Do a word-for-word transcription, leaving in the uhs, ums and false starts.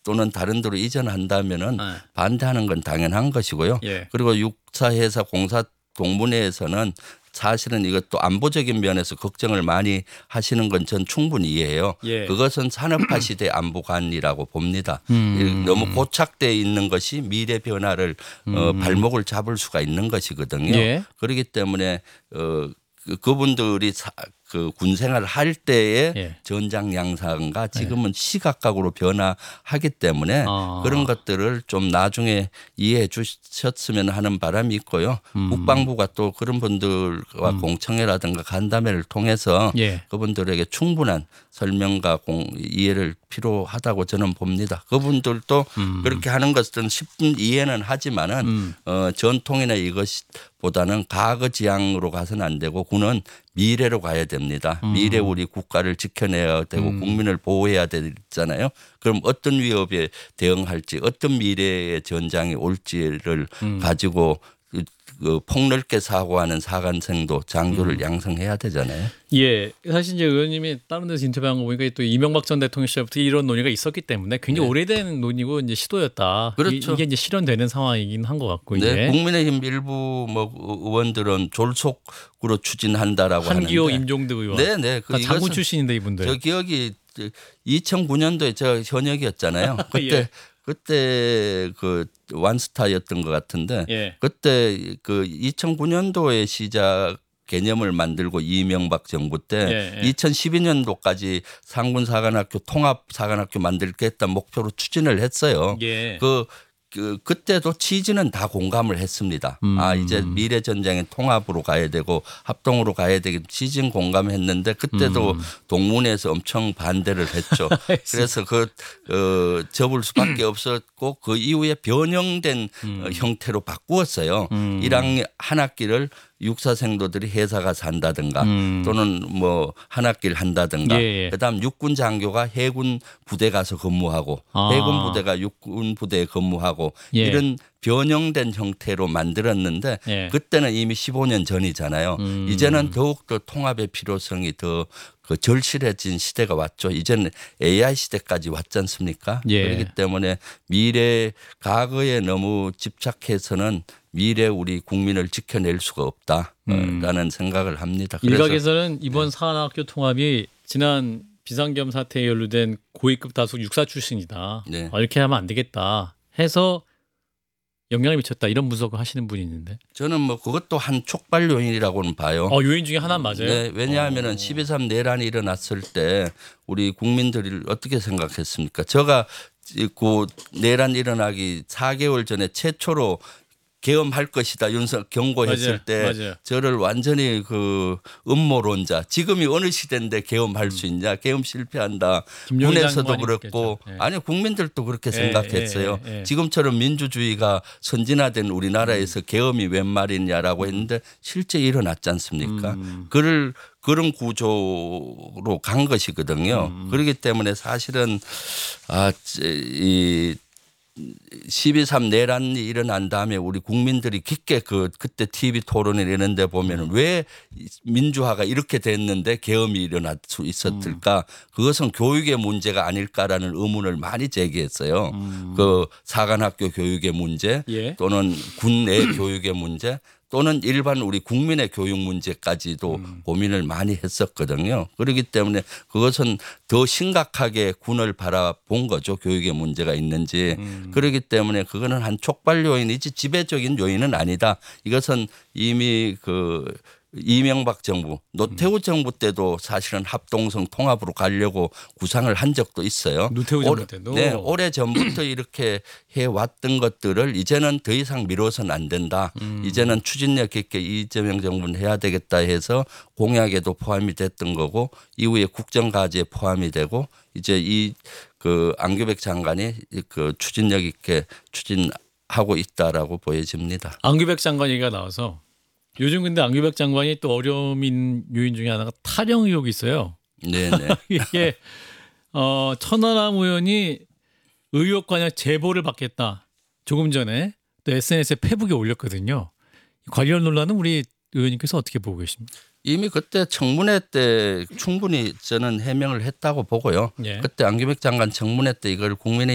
또는 다른 데로 이전한다면은 네. 반대하는 건 당연한 것이고요. 예. 그리고 육사회사 공사 동문회에서는 사실은 이것도 안보적인 면에서 걱정을 많이 하시는 건 전 충분히 이해해요. 예. 그것은 산업화 시대 안보관이라고 봅니다. 음. 너무 고착되어 있는 것이 미래 변화를 음. 어, 발목을 잡을 수가 있는 것이거든요. 예. 그렇기 때문에 어, 그- 그분들이 사, 그 군생활을 할 때의 예. 전장 양상과 지금은 시각각으로 변화하기 때문에 아. 그런 것들을 좀 나중에 이해해 주셨으면 하는 바람이 있고요. 음. 국방부가 또 그런 분들과 음. 공청회라든가 간담회를 통해서 예. 그분들에게 충분한 설명과 공, 이해를 필요하다고 저는 봅니다. 그분들도 음. 그렇게 하는 것은 십분 이해는 하지만은 음. 어, 전통이나 이것보다는 과거 지향으로 가서는 안 되고 군은 미래로 가야 됩니다. 음. 미래 우리 국가를 지켜내야 되고 음. 국민을 보호해야 되잖아요. 그럼 어떤 위협에 대응할지 어떤 미래의 전장이 올지를 음. 가지고 그, 그 폭넓게 사고하는 사관생도 장교를 음. 양성해야 되잖아요. 예, 사실 이제 의원님이 다른 데서 인터뷰한 거 보니까 또 이명박 전 대통령 시절부터 이런 논의가 있었기 때문에 굉장히 네. 오래된 논의고 이제 시도였다. 그렇죠. 이, 이게 이제 실현되는 상황이긴 한 것 같고 네, 이제 국민의힘 일부 뭐 의원들은 졸속으로 추진한다라고 한기호, 하는데, 임종득 의원, 네, 네, 그 다 장군 이것은 출신인데 이분들. 저 기억이 이천구년도에 저 현역이었잖아요. 그때 예. 그때 그 완스타였던 것 같은데 예. 그때 그 이천구년도에 시작 개념을 만들고 이명박 정부 때 예, 예. 이천십이년도까지 상군사관학교 통합사관학교 만들겠다 목표로 추진을 했어요. 예. 그, 그 그때도 취지는 다 공감을 했습니다. 음. 아 이제 미래 전쟁의 통합으로 가야 되고 합동으로 가야 되기 취지는 공감했는데 그때도 음. 동문회에서 엄청 반대를 했죠. 그래서 그 어, 접을 수밖에 없었고 그 이후에 변형된 음. 어, 형태로 바꾸었어요. 음. 일 학년 한 학기를 육사생도들이 회사가 산다든가 음. 또는 뭐 한 학기를 한다든가 예, 예. 그다음 육군 장교가 해군 부대 가서 근무하고 아. 해군 부대가 육군 부대에 근무하고 예. 이런 변형된 형태로 만들었는데 예. 그때는 이미 십오년 전이잖아요. 음. 이제는 더욱더 통합의 필요성이 더 그 절실해진 시대가 왔죠. 이제는 에이아이 시대까지 왔지 않습니까? 예. 그렇기 때문에 미래 과거에 너무 집착해서는 미래 우리 국민을 지켜낼 수가 없다라는 음. 생각을 합니다. 그래서 일각에서는 이번 사관학교 통합이 지난 비상겸 사태에 연루된 고위급 다수 육사 출신이다. 네. 아, 이렇게 하면 안 되겠다 해서 영향을 미쳤다 이런 분석을 하시는 분이 있는데. 저는 뭐 그것도 한 촉발 요인이라고는 봐요. 어, 요인 중에 하나 맞아요. 네, 왜냐하면은 어. 십이삼 내란이 일어났을 때 우리 국민들이 어떻게 생각했습니까? 제가 그 내란 일어나기 사 개월 전에 최초로 계엄할 것이다 윤석 경고했을 맞아요. 때 맞아요. 저를 완전히 그 음모론자 지금이 어느 시대인데 계엄할 수 있냐 계엄 실패한다 김정일 군에서도 장관이 그렇고 그랬겠죠. 예. 아니 국민들도 그렇게 예, 생각했어요. 예, 예, 예. 지금처럼 민주주의가 선진화된 우리나라에서 계엄이 웬 말이냐라고 했는데 실제 일어났지 않습니까? 음. 그를 그런 구조로 간 것이거든요. 음. 그렇기 때문에 사실은 아, 이 십이삼 내란이 일어난 다음에 우리 국민들이 깊게 그 그때 티비 토론을 이런 데 보면은 왜 민주화가 이렇게 됐는데 계엄이 일어날 수 있었을까? 그것은 교육의 문제가 아닐까라는 의문을 많이 제기했어요. 음. 그 사관학교 교육의 문제 예. 또는 군내 교육의 문제 또는 일반 우리 국민의 교육 문제까지도 음. 고민을 많이 했었거든요. 그렇기 때문에 그것은 더 심각하게 군을 바라본 거죠. 교육의 문제가 있는지. 음. 그렇기 때문에 그거는 한 촉발 요인이지 지배적인 요인은 아니다. 이것은 이미 그 이명박 정부, 노태우 정부 때도 사실은 합동성 통합으로 가려고 구상을 한 적도 있어요. 노태우 오래- 정부 때도. 네, 오래 전부터 이렇게 해왔던 것들을 이제는 더 이상 미뤄서는 안 된다. 음. 이제는 추진력 있게 이재명 정부는 해야 되겠다 해서 공약에도 포함이 됐던 거고 이후에 국정과제에 포함이 되고 이제 이 그 안규백 장관이 그 추진력 있게 추진하고 있다라고 보여집니다. 안규백 장관 얘기가 나와서 요즘 근데 안규백 장관이 또 어려움인 요인 중에 하나가 탈영 의혹이 있어요. 네네. 이게 어, 천하람 의원이 의혹 관련 제보를 받겠다. 조금 전에 또 에스엔에스에 페북에 올렸거든요. 관련 논란은 우리 의원님께서 어떻게 보고 계십니까? 이미 그때 청문회 때 충분히 저는 해명을 했다고 보고요. 예. 그때 안규백 장관 청문회 때 이걸 국민의